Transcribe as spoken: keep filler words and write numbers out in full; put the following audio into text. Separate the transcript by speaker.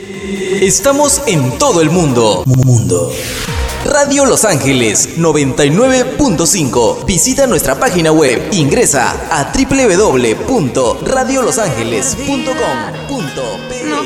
Speaker 1: Estamos en todo el mundo. Mundo. Radio Los Ángeles noventa y nueve punto cinco. Visita nuestra página web. Ingresa a doble u doble u doble u punto radio los ángeles punto com punto pe.
Speaker 2: No